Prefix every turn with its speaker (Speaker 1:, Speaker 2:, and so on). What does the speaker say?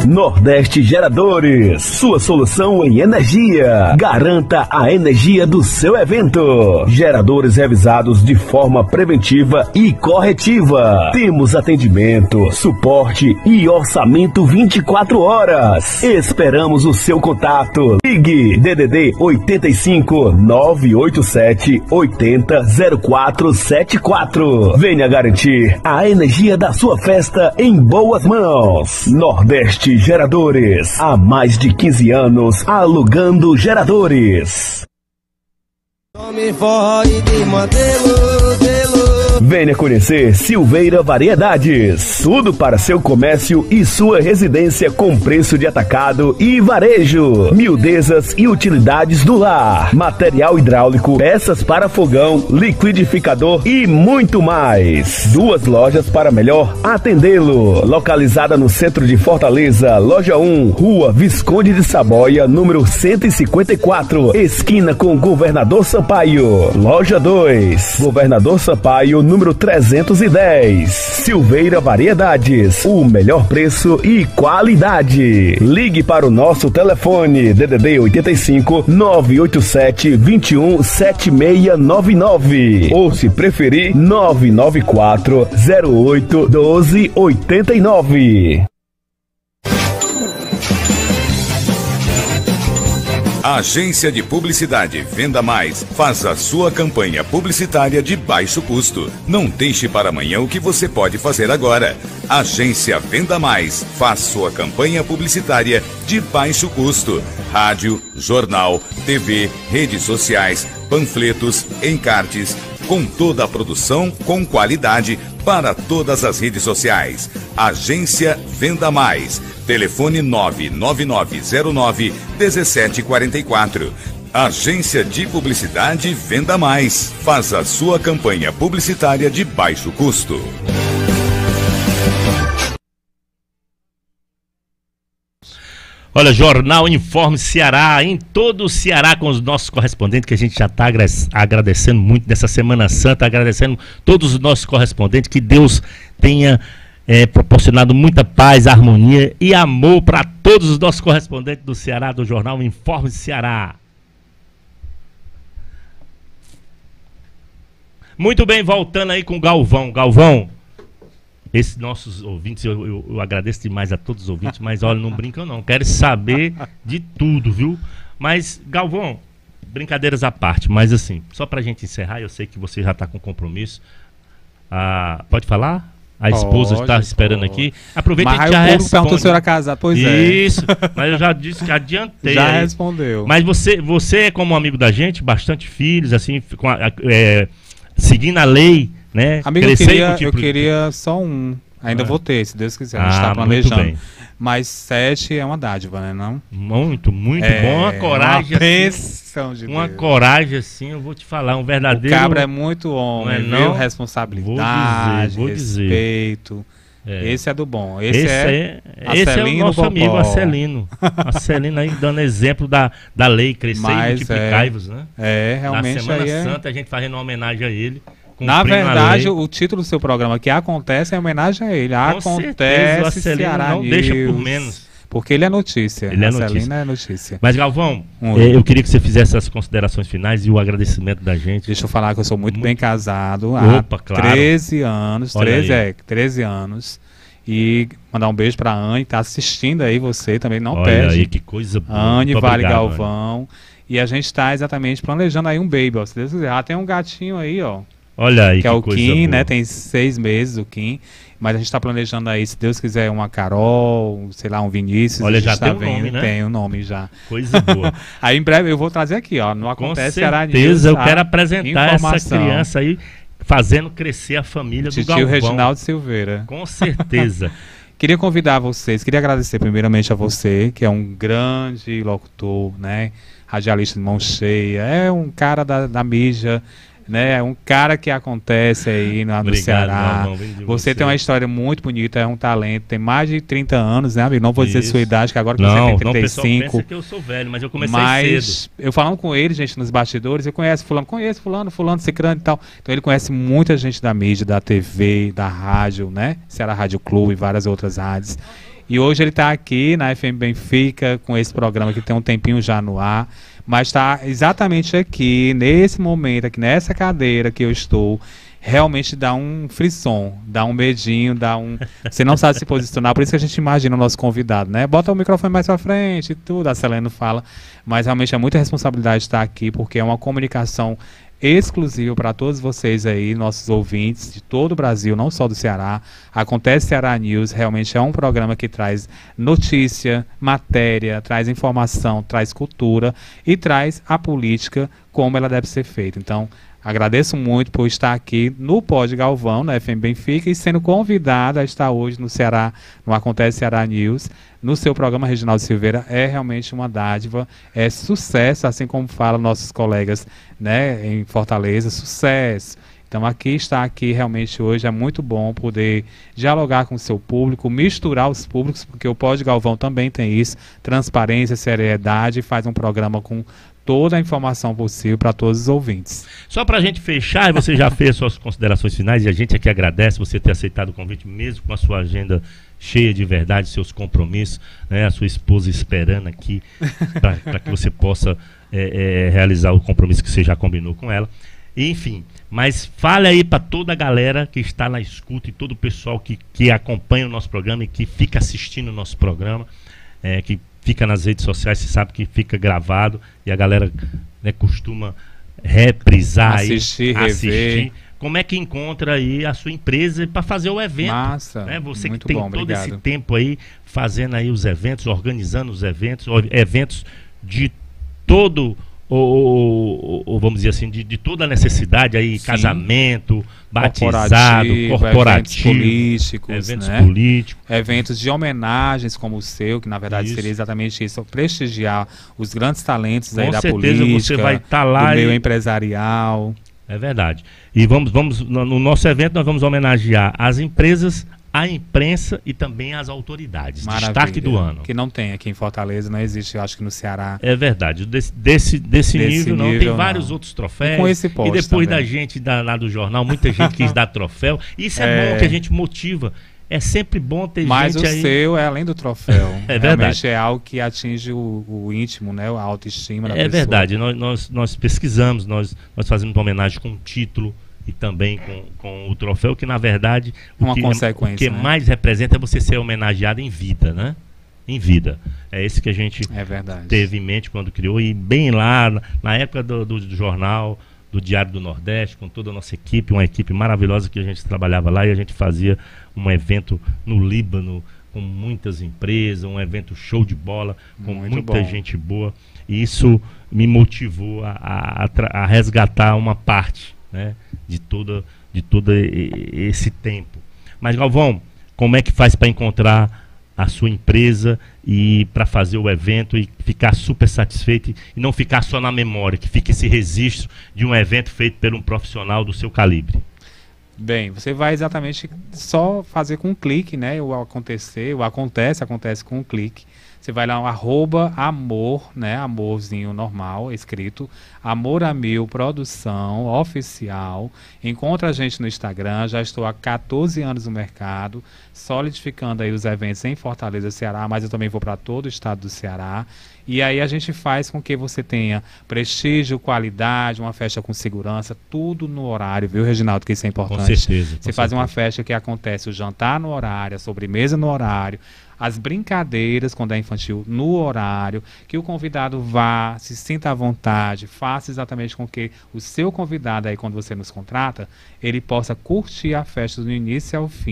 Speaker 1: Nordeste Geradores, sua solução em energia. Garanta a energia do seu evento. Geradores revisados de forma preventiva e corretiva. Temos atendimento, suporte e orçamento 24 horas. Esperamos o seu contato. Ligue DDD 85 987 80 0474. Venha garantir a energia da sua festa em boas mãos. Nordeste Geradores, há mais de 15 anos alugando geradores. Venha conhecer Silveira Variedades. Tudo para seu comércio e sua residência com preço de atacado e varejo. Miudezas e utilidades do lar. Material hidráulico, peças para fogão, liquidificador e muito mais. 2 lojas para melhor atendê-lo. Localizada no centro de Fortaleza, Loja 1, Rua Visconde de Saboia, número 154, esquina com Governador Sampaio. Loja 2, Governador Sampaio, número 310. Silveira Variedades, o melhor preço e qualidade. Ligue para o nosso telefone DDD 85 987 21 7699 ou, se preferir, 994 08 12 89.
Speaker 2: Agência de Publicidade Venda Mais faz a sua campanha publicitária de baixo custo. Não deixe para amanhã o que você pode fazer agora. Agência Venda Mais faz sua campanha publicitária de baixo custo. Rádio, jornal, TV, redes sociais, panfletos, encartes, com toda a produção com qualidade para todas as redes sociais. Agência Venda Mais. Telefone 99909-1744. Agência de Publicidade Venda Mais. Faz a sua campanha publicitária de baixo custo.
Speaker 3: Olha, Jornal Informe Ceará, em todo o Ceará, com os nossos correspondentes, que a gente já está agradecendo muito nessa Semana Santa, agradecendo todos os nossos correspondentes, que Deus tenha proporcionado muita paz, harmonia e amor para todos os nossos correspondentes do Ceará, do Jornal Informe Ceará. Muito bem, voltando aí com o Galvão. Galvão, esses nossos ouvintes, eu agradeço demais a todos os ouvintes, mas olha, não brincam não, quero saber de tudo, viu? Mas, Galvão, brincadeiras à parte, mas assim, só pra gente encerrar, eu sei que você já tá com compromisso. Pode falar? A esposa está esperando aqui. Aproveita e já responde.
Speaker 4: Perguntou se eu era casado. Pois é.
Speaker 3: Isso, mas eu já disse que adiantei.
Speaker 4: Já respondeu.
Speaker 3: Mas você como amigo da gente, bastante filhos, assim, seguindo a lei, né?
Speaker 4: Amigo, eu queria só um. Ainda vou ter, se Deus quiser. A gente está planejando. Muito bem. Mas 7 é uma dádiva, né? Não?
Speaker 3: Muito bom. Uma coragem. Uma coragem, assim, eu vou te falar, um verdadeiro.
Speaker 4: O cabra é muito homem, viu? Responsabilidade, respeito. Esse é do bom. Esse é o nosso amigo Acelino. Acelino aí dando exemplo da lei crescer e multiplicar-vos, né? Realmente. Na Semana Santa a gente fazendo uma homenagem a ele. Na verdade, o título do seu programa que acontece é homenagem a ele. Acontece, Ceará
Speaker 3: não deixa por menos.
Speaker 4: Porque ele é notícia.
Speaker 3: Ele é notícia. Mas, Galvão, eu queria que você fizesse as considerações finais e o agradecimento da gente.
Speaker 4: Deixa eu falar que eu sou muito bem casado
Speaker 3: há
Speaker 4: 13 anos. 13 anos. E mandar um beijo pra Anne, que tá assistindo aí você também, não perde.
Speaker 3: Olha aí, que coisa boa.
Speaker 4: Anne, Vale Galvão. Anne. E a gente está exatamente planejando aí um baby, ó. Se Deus quiser. Já tem um gatinho aí, ó.
Speaker 3: Olha aí,
Speaker 4: que é o Kim, né? Tem 6 meses o Kim. Mas a gente está planejando aí, se Deus quiser, uma Carol, sei lá, um Vinícius.
Speaker 3: Olha, já tem um nome, né?
Speaker 4: Tem um nome já.
Speaker 3: Coisa boa.
Speaker 4: Aí em breve eu vou trazer aqui, ó. Não acontece Ceará News.
Speaker 3: Com certeza, eu quero apresentar essa criança aí, fazendo crescer a família do Galvão.
Speaker 4: Tio Reginaldo Silveira.
Speaker 3: Com certeza.
Speaker 4: Queria convidar vocês, queria agradecer primeiramente a você, que é um grande locutor, né? Radialista de mão cheia, é um cara da mídia. né? É um cara que acontece aí no Ceará. Você tem uma história muito bonita, é um talento, tem mais de 30 anos, né, amigo? Não vou dizer sua idade, que agora que você tem 35. Não, o pessoal pensa
Speaker 3: que eu sou velho, mas eu comecei cedo.
Speaker 4: Eu falando com ele, gente, nos bastidores, eu conheço fulano, cicrano e tal. Então ele conhece muita gente da mídia, da TV, da rádio, né? Ceará Rádio Clube e várias outras rádios. E hoje ele está aqui na FM Benfica com esse programa que tem um tempinho já no ar, mas está exatamente aqui, nesse momento, aqui nessa cadeira que eu estou, realmente dá um frisson, dá um medinho, você não sabe se posicionar, por isso que a gente imagina o nosso convidado, né? Bota o microfone mais pra frente e tudo, a Selene fala, mas realmente é muita responsabilidade estar aqui, porque é uma comunicação exclusivo para todos vocês aí, nossos ouvintes de todo o Brasil, não só do Ceará. Acontece Ceará News, realmente é um programa que traz notícia, matéria, traz informação, traz cultura e traz a política como ela deve ser feita. Então, agradeço muito por estar aqui no Pod Galvão, na FM Benfica, e sendo convidada a estar hoje no Ceará, no Acontece Ceará News, no seu programa Reginaldo Silveira. É realmente uma dádiva, é sucesso, assim como falam nossos colegas, né, em Fortaleza, sucesso. Então estar aqui realmente hoje é muito bom poder dialogar com o seu público, misturar os públicos, porque o Pod Galvão também tem isso, transparência, seriedade, faz um programa com toda a informação possível para todos os ouvintes.
Speaker 3: Só para a gente fechar, você já fez suas considerações finais e a gente aqui agradece você ter aceitado o convite, mesmo com a sua agenda cheia de verdade, seus compromissos, né, a sua esposa esperando aqui para que você possa realizar o compromisso que você já combinou com ela. Enfim, mas fale aí para toda a galera que está na escuta e todo o pessoal que acompanha o nosso programa e que fica assistindo o nosso programa, que fica nas redes sociais, você sabe que fica gravado e a galera, né, costuma reprisar, assistir. Como é que encontra aí a sua empresa para fazer o evento?
Speaker 4: Massa,
Speaker 3: né? Você que tem todo esse tempo aí fazendo aí os eventos, organizando os eventos de todo ou vamos dizer assim, de toda a necessidade aí, sim, casamento, batizado, corporativo, eventos políticos,
Speaker 4: eventos de homenagens como o seu, que na verdade seria exatamente isso, prestigiar os grandes talentos aí da política,
Speaker 3: você vai estar lá
Speaker 4: do meio empresarial.
Speaker 3: É verdade. E vamos no nosso evento nós vamos homenagear as empresas, a imprensa e também as autoridades.
Speaker 4: Maravilha.
Speaker 3: Destaque do ano.
Speaker 4: Que não tem aqui em Fortaleza, não existe, eu acho que no Ceará.
Speaker 3: É verdade. Desse nível não. Tem vários outros troféus.
Speaker 4: E com esse
Speaker 3: e depois também da gente lá do jornal, muita gente quis dar troféu. Isso é bom, que a gente motiva. É sempre bom ter
Speaker 4: mas
Speaker 3: gente aí.
Speaker 4: Mas o seu é além do troféu.
Speaker 3: É verdade.
Speaker 4: É algo que atinge o íntimo, né? A autoestima da pessoa.
Speaker 3: É verdade. Nós pesquisamos, nós fazemos uma homenagem com um título e também com o troféu, que na verdade o que
Speaker 4: né?
Speaker 3: mais representa é você ser homenageado em vida, né? Em vida. É esse que a gente teve em mente quando criou, e bem lá, na época do jornal, do Diário do Nordeste, com toda a nossa equipe, uma equipe maravilhosa que a gente trabalhava lá, e a gente fazia um evento no Líbano, com muitas empresas, um evento show de bola, com muita gente boa, e isso me motivou a resgatar uma parte, né, de todo esse tempo. Mas Galvão, como é que faz para encontrar a sua empresa e para fazer o evento e ficar super satisfeito e não ficar só na memória, que fique esse registro de um evento feito por um profissional do seu calibre?
Speaker 4: Bem, você vai exatamente só fazer com um clique, né? Acontece com um clique. Você vai lá, @amor, né? Amorzinho normal, escrito, Amor a Mil Produção Oficial. Encontra a gente no Instagram, já estou há 14 anos no mercado, solidificando aí os eventos em Fortaleza, Ceará, mas eu também vou para todo o estado do Ceará. E aí a gente faz com que você tenha prestígio, qualidade, uma festa com segurança, tudo no horário, viu, Reginaldo, que isso é importante.
Speaker 3: Com certeza.
Speaker 4: Você faz uma festa que acontece o jantar no horário, a sobremesa no horário, as brincadeiras, quando é infantil, no horário, que o convidado vá, se sinta à vontade, faça exatamente com que o seu convidado aí, quando você nos contrata, ele possa curtir a festa do início ao fim.